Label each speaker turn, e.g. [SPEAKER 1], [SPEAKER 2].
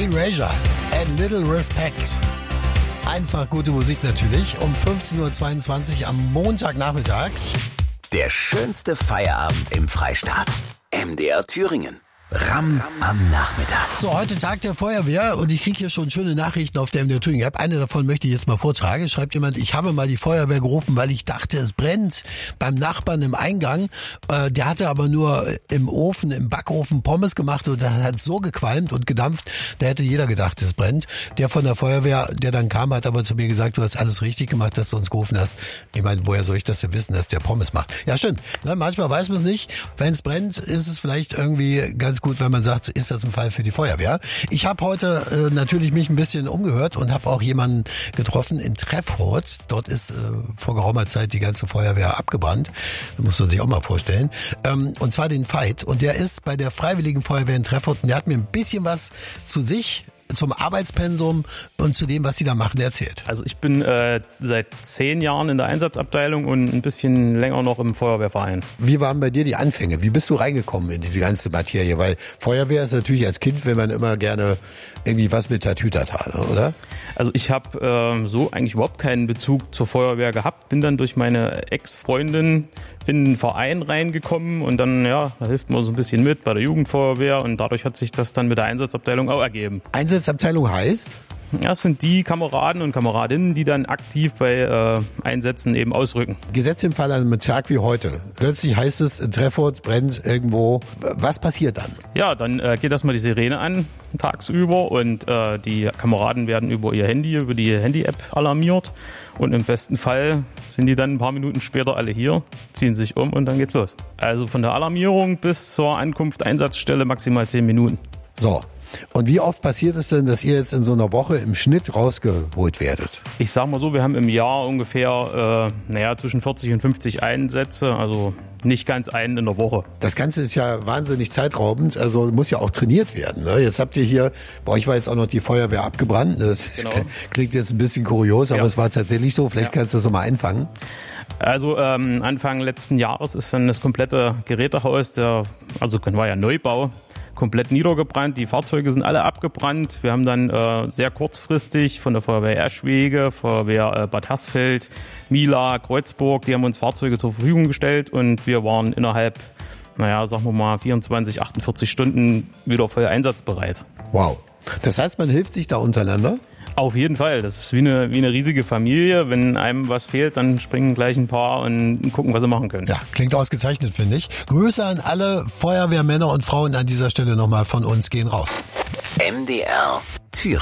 [SPEAKER 1] Erasure and Little Respect. Einfach gute Musik natürlich. Um 15.22 Uhr am Montagnachmittag.
[SPEAKER 2] Der schönste Feierabend im Freistaat. MDR Thüringen. Ram am Nachmittag.
[SPEAKER 1] So, heute Tag der Feuerwehr und ich kriege hier schon schöne Nachrichten auf der MDR Thüringen App. Eine davon möchte ich jetzt mal vortragen. Schreibt jemand, ich habe mal die Feuerwehr gerufen, weil ich dachte, es brennt beim Nachbarn im Eingang. Der hatte aber nur im Backofen Pommes gemacht und das hat so gequalmt und gedampft, da hätte jeder gedacht, es brennt. Der von der Feuerwehr, der dann kam, hat aber zu mir gesagt, du hast alles richtig gemacht, dass du uns gerufen hast. Ich meine, woher soll ich das denn wissen, dass der Pommes macht? Ja, stimmt. Na, manchmal weiß man es nicht. Wenn es brennt, ist es vielleicht irgendwie ganz gut, wenn man sagt, ist das ein Fall für die Feuerwehr. Ich habe heute natürlich mich ein bisschen umgehört und habe auch jemanden getroffen in Treffort. Dort ist vor geraumer Zeit die ganze Feuerwehr abgebrannt. Das muss man sich auch mal vorstellen. Und zwar den Veit. Und der ist bei der Freiwilligen Feuerwehr in Treffort und der hat mir ein bisschen was zu sich, zum Arbeitspensum und zu dem, was sie da machen, erzählt.
[SPEAKER 3] Also ich bin seit 10 Jahren in der Einsatzabteilung und ein bisschen länger noch im Feuerwehrverein.
[SPEAKER 1] Wie waren bei dir die Anfänge? Wie bist du reingekommen in diese ganze Materie? Weil Feuerwehr ist natürlich als Kind, will man immer gerne irgendwie was mit Tatütata, oder?
[SPEAKER 3] Also ich habe so eigentlich überhaupt keinen Bezug zur Feuerwehr gehabt. Bin dann durch meine Ex-Freundin in den Verein reingekommen und dann, ja, da hilft man so ein bisschen mit bei der Jugendfeuerwehr und dadurch hat sich das dann mit der Einsatzabteilung auch ergeben.
[SPEAKER 1] Einsatzabteilung heißt?
[SPEAKER 3] Ja, das sind die Kameraden und Kameradinnen, die dann aktiv bei Einsätzen eben ausrücken.
[SPEAKER 1] Gesetzt im Fall an einem Tag wie heute. Plötzlich heißt es, in Treffort brennt irgendwo. Was passiert dann?
[SPEAKER 3] Ja, dann geht erstmal die Sirene an tagsüber und die Kameraden werden über ihr Handy, über die Handy-App alarmiert. Und im besten Fall sind die dann ein paar Minuten später alle hier, ziehen sich um und dann geht's los. Also von der Alarmierung bis zur Ankunft Einsatzstelle maximal 10 Minuten.
[SPEAKER 1] So. Und wie oft passiert es denn, dass ihr jetzt in so einer Woche im Schnitt rausgeholt werdet?
[SPEAKER 3] Ich sag mal so, wir haben im Jahr ungefähr zwischen 40 und 50 Einsätze, also nicht ganz einen in der Woche.
[SPEAKER 1] Das Ganze ist ja wahnsinnig zeitraubend, also muss ja auch trainiert werden. Ne? Jetzt habt ihr hier, bei euch war jetzt auch noch die Feuerwehr abgebrannt. Das klingt jetzt ein bisschen kurios, aber es war tatsächlich so. Vielleicht kannst du das nochmal einfangen.
[SPEAKER 3] Also Anfang letzten Jahres ist dann das komplette Gerätehaus, war ja Neubau, komplett niedergebrannt. Die Fahrzeuge sind alle abgebrannt. Wir haben dann sehr kurzfristig von der Feuerwehr Eschwege, Feuerwehr Bad Hersfeld, Mila, Kreuzburg, die haben uns Fahrzeuge zur Verfügung gestellt und wir waren innerhalb, 24, 48 Stunden wieder voll einsatzbereit.
[SPEAKER 1] Wow. Das heißt, man hilft sich da untereinander?
[SPEAKER 3] Auf jeden Fall. Das ist wie eine riesige Familie. Wenn einem was fehlt, dann springen gleich ein paar und gucken, was sie machen können.
[SPEAKER 1] Ja, klingt ausgezeichnet, finde ich. Grüße an alle Feuerwehrmänner und Frauen an dieser Stelle nochmal von uns gehen raus.
[SPEAKER 2] MDR